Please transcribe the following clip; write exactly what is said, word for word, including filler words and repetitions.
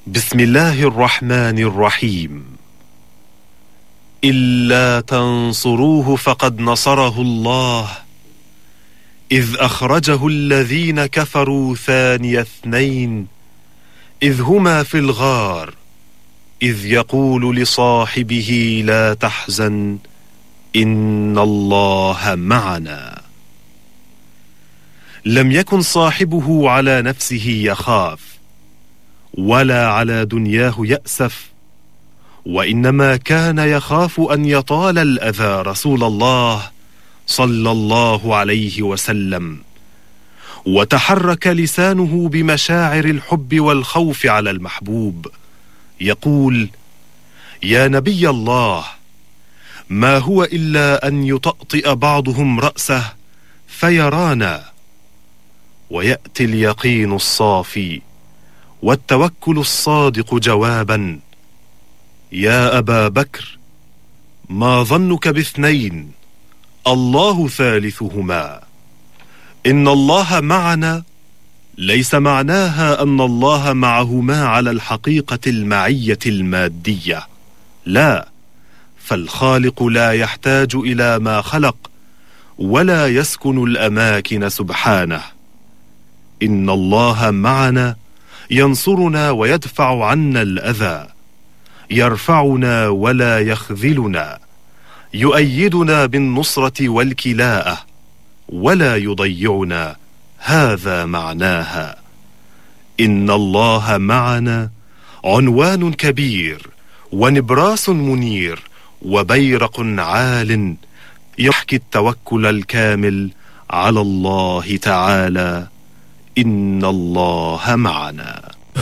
بسم الله الرحمن الرحيم. إلا تنصروه فقد نصره الله إذ أخرجه الذين كفروا ثاني اثنين إذ هما في الغار إذ يقول لصاحبه لا تحزن إن الله معنا. لم يكن صاحبه على نفسه يخاف ولا على دنياه يأسف، وإنما كان يخاف أن يطال الأذى رسول الله صلى الله عليه وسلم، وتحرك لسانه بمشاعر الحب والخوف على المحبوب يقول: يا نبي الله، ما هو إلا أن يطأطئ بعضهم رأسه فيرانا. ويأتي اليقين الصافي والتوكل الصادق جوابا: يا أبا بكر، ما ظنك باثنين الله ثالثهما. إن الله معنا ليس معناها أن الله معهما على الحقيقة المعية المادية، لا، فالخالق لا يحتاج إلى ما خلق ولا يسكن الأماكن سبحانه. إن الله معنا ينصرنا ويدفع عنا الأذى، يرفعنا ولا يخذلنا، يؤيدنا بالنصرة والكلاءة ولا يضيعنا. هذا معناها. إن الله معنا عنوان كبير ونبراس منير وبيرق عال يحكي التوكل الكامل على الله تعالى. إن الله معنا.